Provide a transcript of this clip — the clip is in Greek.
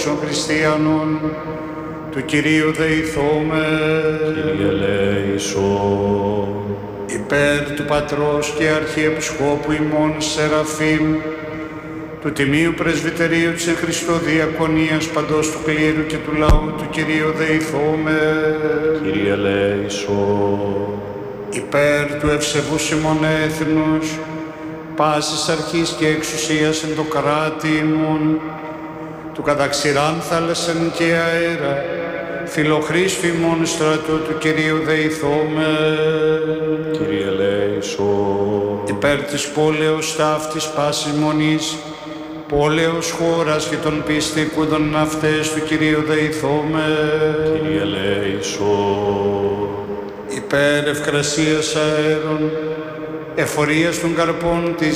τόσων χριστιανών, του Κυρίου δεηθώμε. Κύριε ελέησον. Υπέρ του Πατρός και Αρχιεπισκόπου ημών Σεραφείμ, του Τιμίου Πρεσβυτερίου της εν Χριστώ Διακονίας παντός του κλήρου και του λαού του Κυρίου δεηθώμε. Κύριε ελέησον. Υπέρ του ευσεβούς ημών έθνους, πάσης αρχής και εξουσίας εν το κράτη ημών, του καταξηράν θάλασσαν και αέρα, φιλοχρήστου ημών στρατού του Κυρίου δεηθώμε. Κύριε ελέησον. Υπέρ της πόλεως ταύτης πάσης μονής, πόλεως χώρας και των πιστικούντων αυτές του Κυρίου δεηθώμε. Κύριε ελέησον. Υπέρ ευκρασίας αέρων, εφορίας των καρπών της